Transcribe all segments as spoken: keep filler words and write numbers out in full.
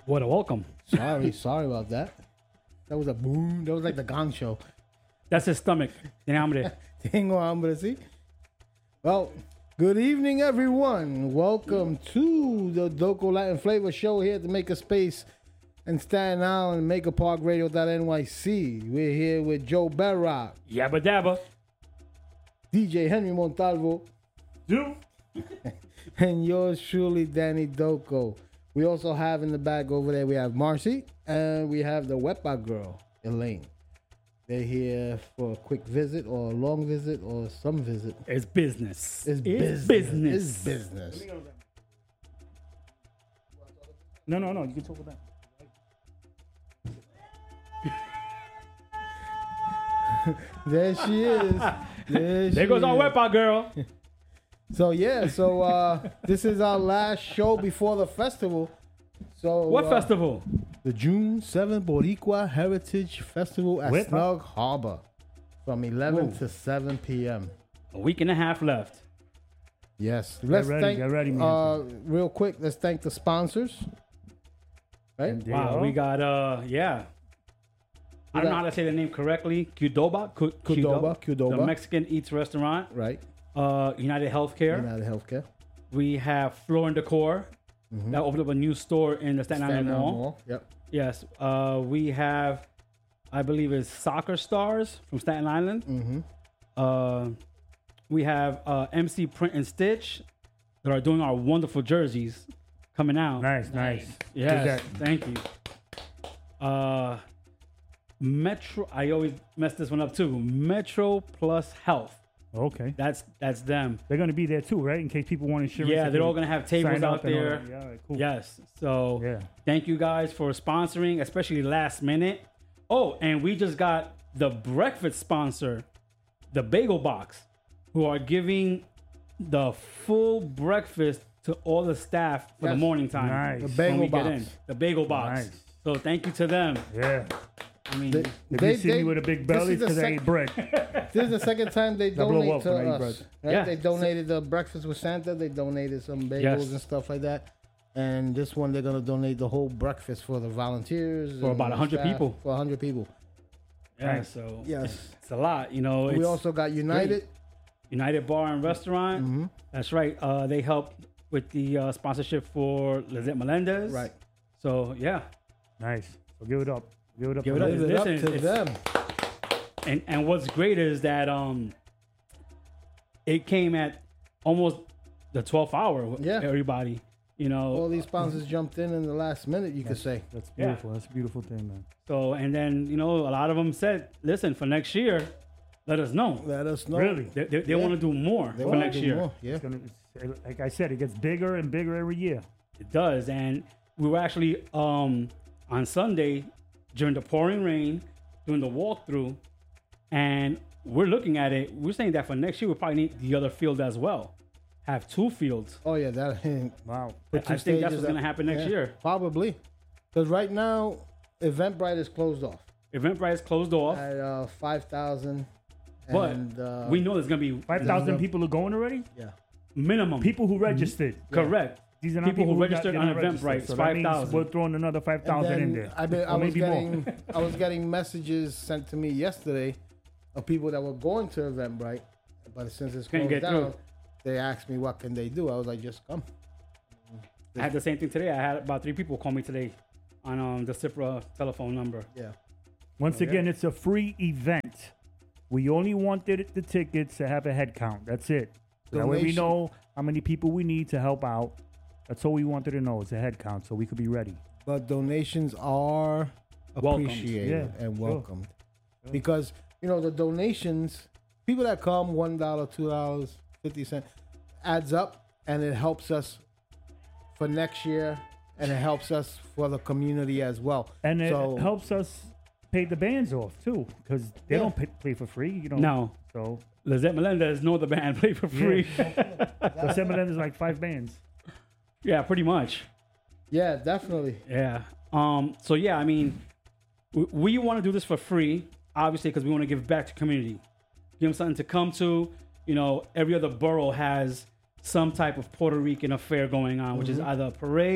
What a welcome. Sorry, sorry about that. That was a boom. That was like the Gong Show. That's his stomach. Tiene hambre. Tengo hambre, sí. Well, good evening, everyone. Welcome to the Doco Latin Flavor Show here to make a space in Staten Island, Maker Park Radio dot N Y C. We're here with Joe Bedrock, Yabba dabba. D J Henry Montalvo, Do. and yours truly, Danny Doco. We also have in the back over there, we have Marcy, and we have the Wepa girl, Elaine. They're here for a quick visit or a long visit or some visit. It's business. It's, It's business. business. It's business. No, no, no. You can talk about that. There she is. There, There goes she our is. Wepa girl. So yeah, so uh, this is our last show before the festival. So What uh, festival? The June seventh Boricua Heritage Festival at Wepa? Snug Harbor from eleven Ooh. to seven p.m. A week and a half left. Yes. Let's ready, thank get ready, man. uh, real quick, let's thank the sponsors. Right? And they Wow, are- we got, uh, yeah. I don't know how to say the name correctly. Qdoba. Qu- Qdoba, Qdoba. The Mexican Eats Restaurant. Right. Uh, United Healthcare. United Healthcare. We have Floor and Decor. Mhm. That opened up a new store in the Staten Island Staten Mall. Island Mall. Yep. Yes. Uh, we have, I believe it's Soccer Stars from Staten Island. Mm-hmm. Uh, we have uh, M C Print and Stitch that are doing our wonderful jerseys coming out. Nice, nice. Yes, that. thank you. Uh, Metro, I always mess this one up too. Metro Plus Health. Okay. That's that's them. They're going to be there too, right? In case people want insurance. Yeah, if they're they all gonna have tables sign out up and all there. that. Yeah, all right, cool. Yes. So Yeah. thank you guys for sponsoring, especially last minute. Oh, and we just got the breakfast sponsor, the Bagel Box, who are giving the full breakfast to all the staff for the Yes. morning time. Nice. The When bagel we box. get in. The Bagel Box. Nice. So thank you to them. Yeah. I mean, They- If they- you see they- me with a big this belly, is it's the because I sec- ate bread. This is the second time they That blow donate up to when I eat us. bread. Right? Yeah. They donated the breakfast with Santa. They donated some bagels Yes. and stuff like that. And this one, they're gonna donate the whole breakfast for the volunteers. For and about the one hundred staff, people. For one hundred people. yeah, Nice. so Yes. it's, it's a lot. You know, We it's also got United. United Bar and Restaurant. Mm-hmm. That's right. Uh, they helped with the uh, sponsorship for Lizette Melendez. Right. So yeah, Nice. So give it up. Give it up. Give for it up. them. Give it up Listen, to it's- them. and and what's great is that um, it came at almost the twelfth hour. Yeah. Everybody, you know. All these sponsors jumped in in the last minute, you could say. That's Yeah. beautiful. That's a beautiful thing, man. So and then you know a lot of them said, listen, for next year, let us know. Let us know. Really? They, they, they Yeah. want to do more They for wanna next do year. more. Yeah. It's gonna, it's, like I said, it gets bigger and bigger every year. It does. And we were actually um, on Sunday during the pouring rain doing the walkthrough, and we're looking at it. We're saying that for next year, we probably need the other field as well. Have two fields. Oh yeah, that. Wow. put I two think that's stages what's up. going to happen next Yeah, year. Probably, because right now, Eventbrite is closed off Eventbrite is closed off, at uh, five thousand. but And uh, we know there's going to be Five thousand people are going already? yeah. minimum. People who registered. Correct. These are not People people, who got- registered they're on not registered. Eventbrite, So it's that means five thousand. we're throwing another five And thousand in then there. I, been, I Or was maybe getting more. I was getting messages sent to me yesterday of people that were going to Eventbrite, but since it's Couldn't closed get down, through. they asked me what can they do. I was like, just come. I had the same thing today. I had about three people call me today on um, the Cipra telephone number. Yeah. Once again, it's a free event. We only wanted the tickets to have a head count. That's it. So that way we Donation. know how many people we need to help out. That's all we wanted to know is a head count so we could be ready. But donations are Welcomed. appreciated Yeah, and sure. welcomed because you know the donations, people that come one dollar, two dollars, fifty cent, adds up, and it helps us for next year, and it helps us for the community as well. And it So- helps us pay the bands off too because they Yeah. don't pay, play for free. You know. No. So Lizette Melendez know the band play for free. the seven is like five bands. Yeah, pretty much. Yeah, definitely. Yeah. Um. So yeah, I mean, we, we want to do this for free, obviously, because we want to give back to community, give them something to come to. You know, every other borough has some type of Puerto Rican affair going on, which is either a parade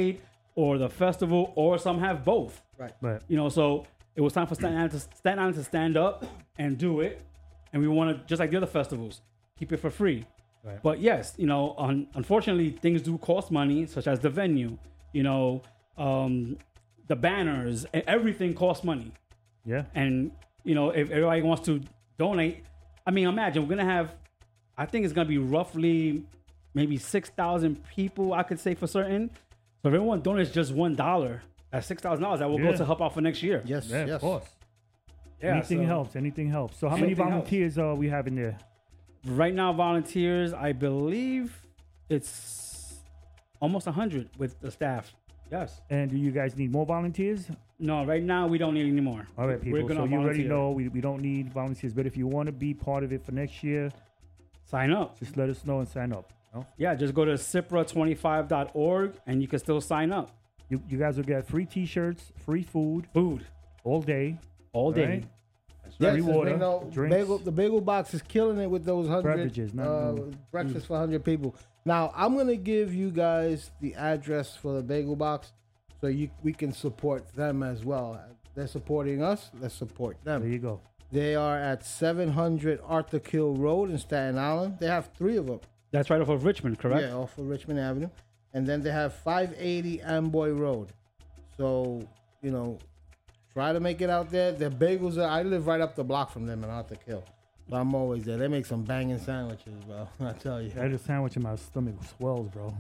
or the festival, or some have both. Right. But You know, so it was time for Staten Island to Staten Island to stand up and do it, and we want to, just like the other festivals, keep it for free. Right. But yes, you know, un- unfortunately, things do cost money, such as the venue. You know, um, the banners, e- everything costs money. yeah, And you know, if everybody wants to donate, I mean, imagine we're gonna have, I think it's gonna be roughly maybe six thousand people. I could say for certain. So if everyone donates just one dollar, that's six thousand dollars that will Yeah. go to help out for next year. Yes, yeah, yes. of course. Yeah, anything so helps. Anything helps. So how many Anything helps. volunteers are we having there? Right now, volunteers, I believe it's almost a hundred with the staff. Yes. And do you guys need more volunteers? No, right now we don't need any more. All right, people. We're gonna So you already volunteer. know we, we don't need volunteers, but if you want to be part of it for next year, Sign up. just let us know and sign up. you know? Yeah, just go to cipra twenty-five dot org and you can still sign up. You, you guys will get free T-shirts, free food Food all day. all day. Right. Yes, Free and water, you know, drinks. bagel, the bagel box is killing it with those hundred Beverages, not- uh, no. breakfast for hundred people. Now I'm gonna give you guys the address for the bagel box, so you we can support them as well. They're supporting us. Let's support There them. you go. They are at seven hundred Arthur Kill Road in Staten Island. They have three of them. That's right off of Richmond, correct? Yeah, off of Richmond Avenue. And then they have five eighty Amboy Road. So, you know, try to make it out there. Their bagels are, I live right up the block from them in Arthur Kill. So I'm always there. They make some banging sandwiches, bro. I tell you. I had a sandwich in my stomach swells, bro.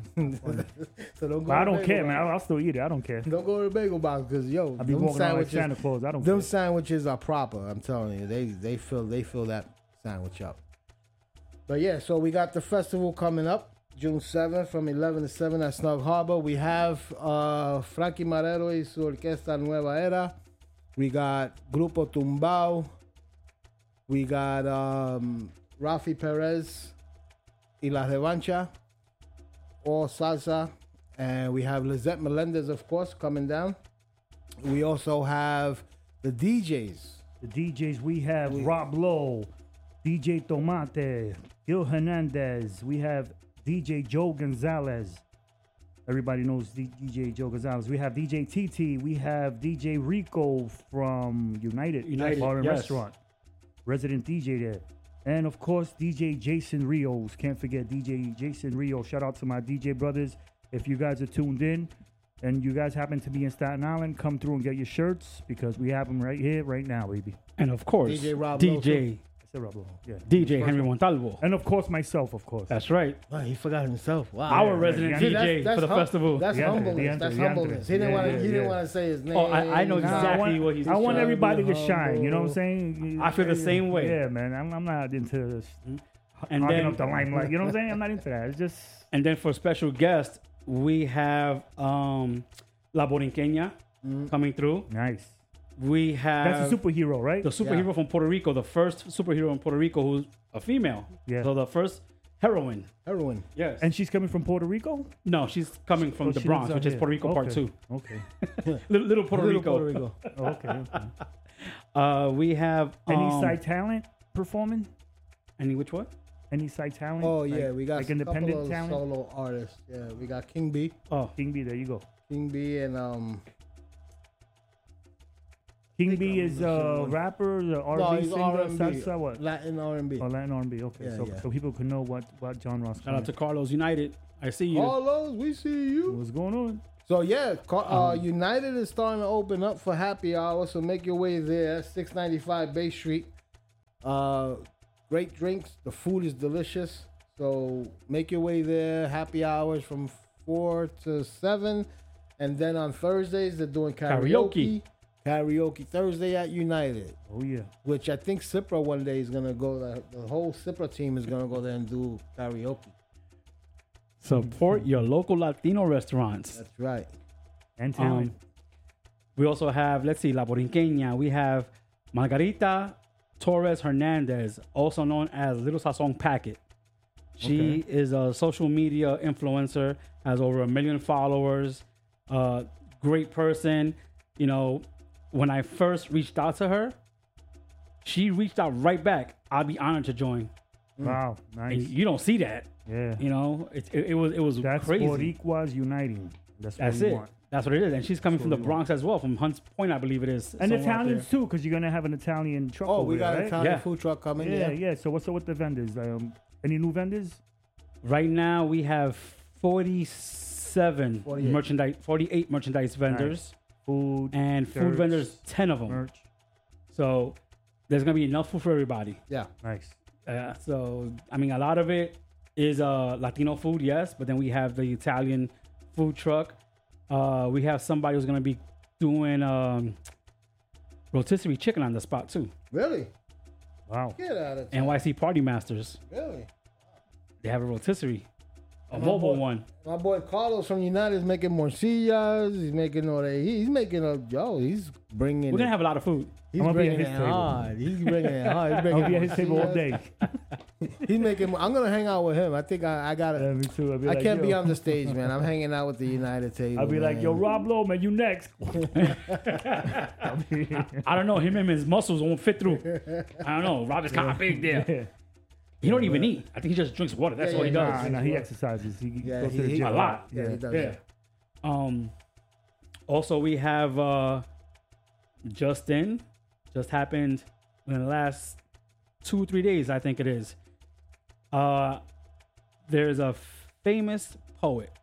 So don't go But I to don't bagel care, man. box. I'll, I'll still eat it. I don't care. Don't go to the bagel box because, yo, I'll be them walking around like sandwiches, Santa Claus. I don't them care. sandwiches are proper. I'm telling you. They, they, fill, they fill that sandwich up. But yeah, so we got the festival coming up June seventh from eleven to seven at Snug Harbor. We have uh, Frankie Marrero y su Orquesta Nueva Era. We got Grupo Tumbao. We got um, Rafi Perez y La Revancha. All salsa. And we have Lizette Melendez, of course, coming down. We also have the D Js. The D Js we have Rob Lowe, D J Tomate, Gil Hernandez. We have D J Joe Gonzalez. Everybody knows D- DJ Joe Gonzalez. We have D J T T. We have D J Rico from United, United, Bar and yes. Restaurant. Resident D J there. And of course, D J Jason Rios. Can't forget D J Jason Rios. Shout out to my D J brothers. If you guys are tuned in and you guys happen to be in Staten Island, come through and get your shirts because we have them right here, right now, baby. And of course, D J Rob D Lowe, J, I said Rob Lowe, yeah. D J Henry Montalvo. And of course, myself, of course. That's right. Oh, he forgot himself. Wow. Our yeah, resident yeah. D See, J that's- that's for the hum- festival. That's Deandre, humbleness. Deandre, That's Deandre. humbleness. He didn't Yeah, want to. yeah, he didn't yeah. want to say his name. Oh, I- I know Nah, I exactly want, what he's I want trying to everybody be to shine. You know what I'm humble. saying? I feel the same way. Yeah, man. I'm, I'm not into this. And hogging then- up the limelight. You know what I'm saying? I'm not into that. It's just And then for special guest, we have um, La Borinqueña coming through. nice. We have That's a superhero, right? the superhero Yeah. from Puerto Rico, the first superhero in Puerto Rico who's a female. Yeah. So the first heroine. Heroin. Yes. And she's coming from Puerto Rico? no, she's coming from Oh, the she Bronx, lives out which is here. Puerto Rico Part Okay. Two. Okay. Little, little Puerto Little Rico. Puerto Rico. Oh, okay. okay. Uh, we have Any um, side talent performing? Any which one? Any side talent? Oh Like- yeah, we got like a independent couple of talent. solo artists. Yeah, we got King B, Oh, King B, there you go. King B, and um. King think B I'm is missing a one. rapper, the R No, and B he's singer, R and B, salsa, what? Latin R and B. Oh, Latin R and B. Okay, Yeah, so yeah. so people can know what what genre. shout out to Carlos United. I see you. Carlos, we see you. What's going on? So yeah, Car- uh, Um, United is starting to open up for happy hour. So make your way there, six ninety-five Bay Street. Uh, great drinks. The food is delicious. So make your way there. Happy hours from four to seven, and then on Thursdays they're doing karaoke. Karaoke. Karaoke Thursday at United, Oh yeah. which I think Cipra one day is gonna go. The, the whole Cipra team is gonna go there and do karaoke. Support your local Latino restaurants. That's right. And talent. Um, we also have, let's see, La Borinqueña. We have Margarita Torres Hernandez, also known as Little Sazon Packet. She is a social media influencer, has over a million followers, uh, great person. You know, when I first reached out to her, she reached out right back. I'll be honored to join. Wow, nice. And you don't see that. Yeah. You know, it, it, it was it was That's crazy. Boricuas uniting. That's what That's we it. want. That's what it is. And she's coming from the we want. Bronx as well, from Hunts Point, I believe it is. And somewhere out Italians there. too, because you're gonna have an Italian truck. Oh, over we there, got right? an Italian Yeah. food truck coming. Yeah, Yeah. yeah. So what's up with the vendors? Um, any new vendors? Right now, we have forty-seven forty-eight. merchandise, forty-eight merchandise vendors, Food, and food shirts, vendors, ten of them. merch. So there's gonna be enough food for everybody. Yeah. Nice. Uh, so I mean, a lot of it is uh, Latino food, yes, but then we have the Italian food truck. Uh, we have somebody who's gonna be doing um, rotisserie chicken on the spot too. Really? Wow. Get out of N Y C Party Masters. Really? They have a rotisserie, a And my mobile boy- one. My boy Carlos from United is making morcillas. He's making all that. He- He's making a yo. He's bringing. We're gonna it. have a lot of food. He's I'm gonna be at bringing his it table. hard. He's bringing it hard. He's bringing I'll be at his table all morcillas. day. He's making. I'm gonna hang out with him. I think I, I got Yeah, it. me too. I'll be I like, can't yo. be on the stage, man. I'm hanging out with the United table. I'll be like, man. yo, Rob Lowe, man, you next. I'll be- I don't know. Him and his muscles won't fit through. I don't know. Rob is kind of big there. Yeah. He don't even eat. I think he just drinks water. That's Yeah, what he yeah, does. Nah, nah, he exercises. He Yeah, goes he- to the he- gym A lot. Yeah, he does. Yeah. Um. Also, we have uh, Justin. Just happened in the last two three days, I think it is. Uh, there's a famous poet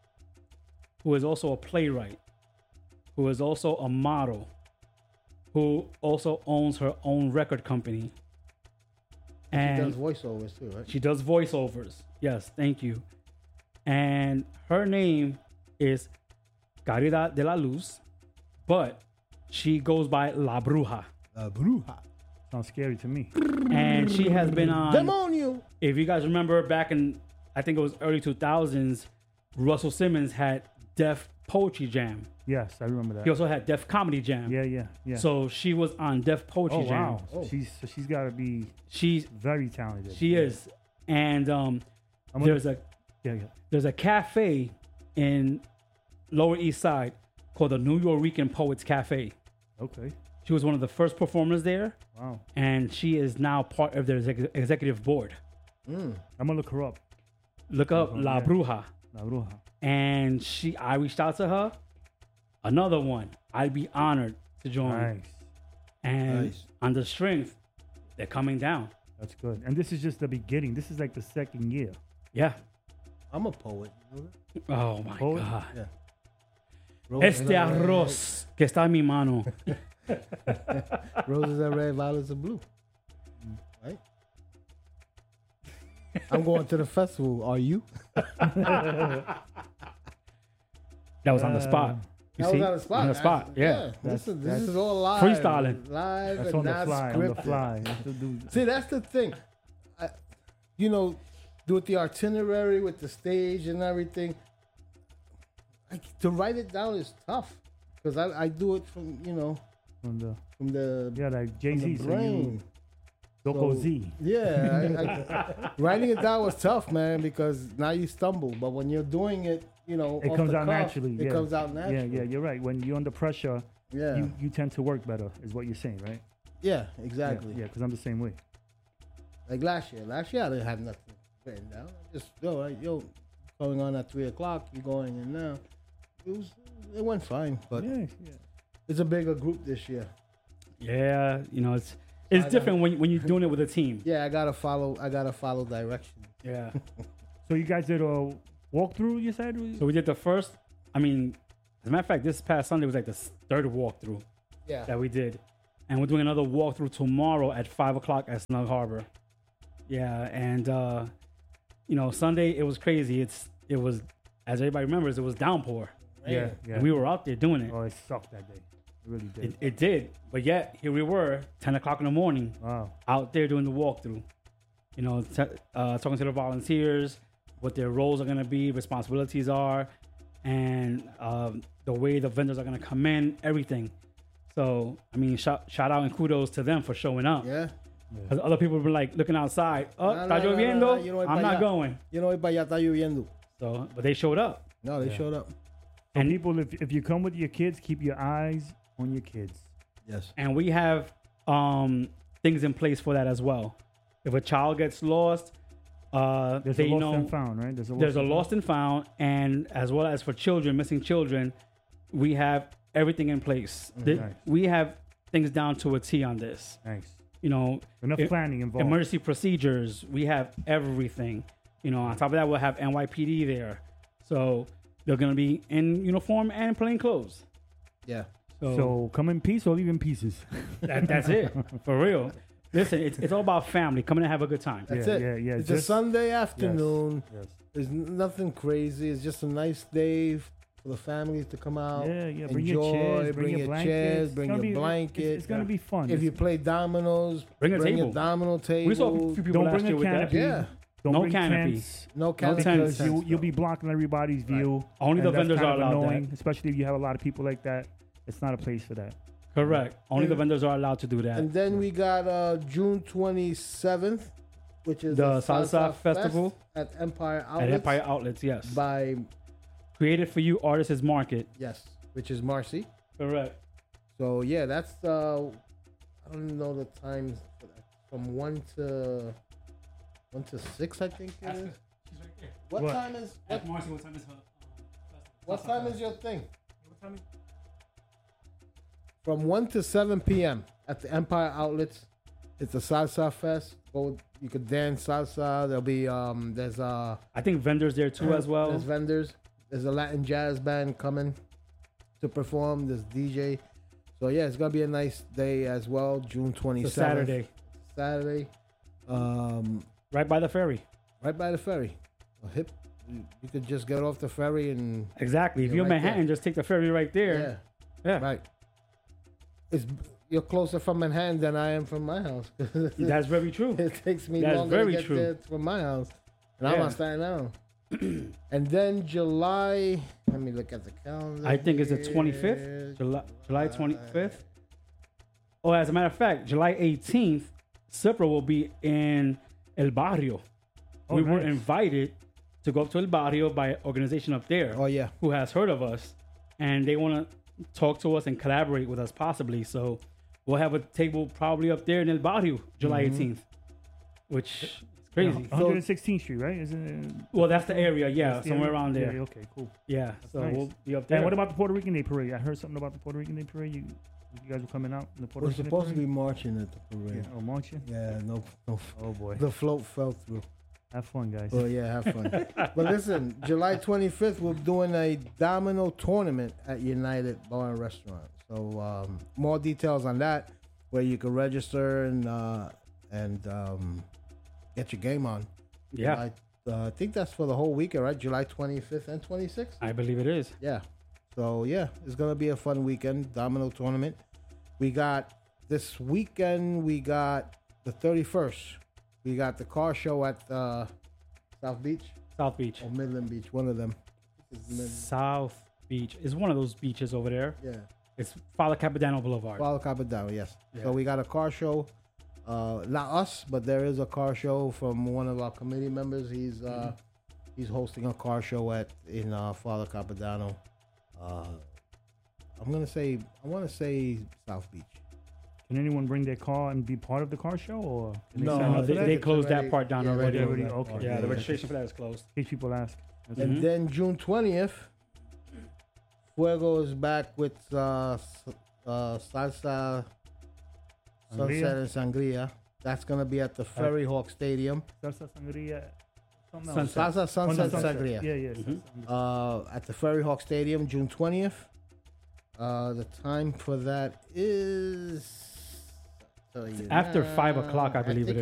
who is also a playwright, who is also a model, who also owns her own record company. He And does voiceovers too, right? she does voiceovers. Yes, thank you. And her name is Caridad de la Luz, but she goes by La Bruja. La Bruja. Sounds scary to me. And she has been on, Demonio. if you guys remember back in, I think it was early two thousands, Russell Simmons had Def Poetry Jam. Yes, I remember that. He also had Def Comedy Jam. Yeah, yeah, yeah. So she was on Def Poetry oh Jam. wow, Oh. she's so she's got to be She's very talented. she is. And um, I'm gonna- there's a Yeah, yeah. there's a cafe in Lower East Side called the New Yorican Poets Cafe. Okay. She was one of the first performers there, Wow. and she is now part of their exec- executive board. Mm. I'm gonna look her up. Look up Mhm, La yeah. Bruja, La Bruja. and she. I reached out to her. Another one. I'd be honored to join. Nice. And Nice. on the strength, they're coming down. That's good. And this is just the beginning. This is like the second year. Yeah. I'm a poet. You know that? Oh my Poet? God. Yeah. Este arroz que está en mi mano. Roses are red, violets are blue. Right? I'm going to the festival. Are you? That was on the Uh, spot. You That see? was on the spot. On the spot. That's- Yeah. This, That's- is, this that's is all live. freestyling. Live That's and on the not fly. On the scripted. fly. That's the dude. See, that's the thing. I, you know, do with the itinerary, with the stage and everything. I, to write it down is tough because I, I do it from you know On the from the, yeah, like Jay from Z. the So you brain. Doko So- Z. Yeah, I, I, writing it down was tough, man, because now you stumble. But when you're doing it, you know, It off comes the out cuff, naturally. It yeah. comes out Yeah, naturally. yeah, you're right. When you're under pressure, yeah, you, you tend to work better, is what you're saying, right? yeah, Yeah, exactly. Yeah, because I'm the same way. Like last year, last year I didn't have nothing written down. I just yo, like, yo, going on at three o'clock. You going in now? It was, it went fine, but yeah, yeah. it's a bigger group this year. Yeah. You know, it's it's I different when, when you're doing it with a team. Yeah, I gotta follow. I gotta follow directions. Yeah. So you guys did a walkthrough, you said? So we did the first, I mean, as a matter of fact, this past Sunday was like the third walkthrough Yeah, that we did. And we're doing another walkthrough tomorrow at five o'clock at Snug Harbor. Yeah. And, uh, you know, Sunday, it was crazy. It's, it was, as everybody remembers, it was downpour. Yeah, yeah. And we were out there doing it. Oh, it sucked that day. It really did. It, it did. But yet, here we were, ten o'clock in the morning, wow. out there doing the walkthrough. You know, t- uh, talking to the volunteers, what their roles are going to be, responsibilities are, and um, the way the vendors are going to come in, everything. So, I mean, shout, shout out and kudos to them for showing up. yeah. Because other people were like looking outside. Oh, No, está no, no, no, lloviendo. no, you know what, I'm para not allá. going. You know, para allá está lloviendo. So, but they showed up. No, they Yeah. showed up. And people, if, if you come with your kids, keep your eyes on your kids. Yes. And we have um, things in place for that as well. If a child gets lost, uh, There's they a lost know and found, right? There's a lost, there's a and lost and found, and as well as for children, missing children, we have everything in place. The- Nice. We have things down to a T on this. Nice. You know, Enough it- planning involved. emergency procedures. We have everything. You know, on top of that, we'll have N Y P D there. So they're gonna be in uniform and plain clothes. Yeah. So, So come in peace or leave in pieces. that, that's it for real. Listen, it's, it's all about family. Come in and have a good time. That's Yeah, it. yeah, yeah, It's a just- Sunday afternoon. Yes. There's n- nothing crazy. It's just a nice day f- for the families to come out. Yeah, yeah. Bring enjoy, your chairs, bring, bring your your blankets. chairs, It's bring gonna your be- blanket. It's, it's gonna Yeah. be fun. If you It's- play dominoes, Bring a bring table. a domino table. We saw a few people Don't last bring year a with that. canopy. Yeah. Don't No bring canopy. tents. No canopy. tents. Because you, you'll be blocking everybody's view. Only and the that's vendors kind are of allowed annoying, that. especially if you have a lot of people like that. It's not a place for that. Correct. Only the vendors are allowed to do that. And then we got uh, June twenty-seventh, which is The a Salsa Festival at Empire At Outlets. Empire Outlets, yes. by Created for You Artists Market. yes, which is Marcy. Correct. So yeah, that's uh, I don't know the times for that. From one to one to six, I think it is. What, What? time is what, Marcy, what time is her? what time is your thing? From one to seven p.m. at the Empire Outlets. It's a salsa fest. Go, you could dance salsa. There'll be um, there's uh, I think vendors there too as well. there's vendors. There's a Latin jazz band coming to perform. There's D J. So yeah, it's gonna be a nice day as well. June twenty It's a seventh. Saturday. Saturday. Um, Right by the ferry. right by the ferry. A hip. You, you could just get off the ferry and Exactly. If Yeah, you're in right Manhattan, there. just take the ferry right yeah, there. Yeah. right. It's you're closer from Manhattan than I am from my house. That's very true. It takes me That's longer very to get true. there from my house, and I'm Yeah. on Staten Island. And then July, let me look at the calendar. I think it's the here. twenty-fifth, July, July twenty-fifth. Oh, as a matter of fact, July eighteenth, Cipro will be in El Barrio. Oh, we were nice. invited to go up to El Barrio by an organization up there Oh yeah, who has heard of us, and they want to talk to us and collaborate with us possibly. So we'll have a table probably up there in El Barrio, July eighteenth, which is crazy. one hundred sixteenth Street, right? Is it? Well, that's the area, yeah, that's the somewhere area? around there. Yeah, okay, cool. Yeah, so nice. we'll be up there. And what about the Puerto Rican Day Parade? I heard something about the Puerto Rican Day Parade. You, you guys were coming out in the Puerto we're Rican supposed Day to be Parade? marching at the parade. Yeah, oh, marching? Yeah, no, no. Oh, boy. The float fell through. Have fun, guys. Well, yeah, have fun. But listen, July twenty-fifth, we're doing a domino tournament at United Bar and Restaurant. So um, more details on that, where you can register and uh, and um, get your game on. Yeah, July, uh, I think that's for the whole weekend, right? July twenty-fifth and twenty-sixth. I believe it is. Yeah. So yeah, it's gonna be a fun weekend. Domino tournament. We got this weekend. We got the thirty-first. We got the car show at uh, South Beach South Beach. or Midland Beach. One of them. It's Mid- South Beach is one of those beaches over there. yeah. It's Father Capodanno Boulevard. Follow Capadano, yes. Yeah. So we got a car show. Uh, not us, but there is a car show from one of our committee members. He's uh, he's hosting a car show at in uh, Father Capadano. Uh, I'm gonna say I want to say South Beach. Can anyone bring their car and be part of the car show? Or can No, they sign Uh, up they, for that? they It's closed already- that part down yeah, already. they already- that okay. part, Yeah, the yeah. registration for that is closed. In case people ask. That's And Mhm. then June twentieth, Fuego is back with uh, s- uh, Salsa Sunset and Sangria. That's going to be at the Ferry Hawk Stadium. Salsa sangria. Something Sunset. else. Salsa Oh, Sunset no, Sangria. Yeah, yeah. Mhm. salsa. Uh, at the Ferry Hawk Stadium, June twentieth. Uh, the time for that is... tell you After now. five o'clock, I believe it think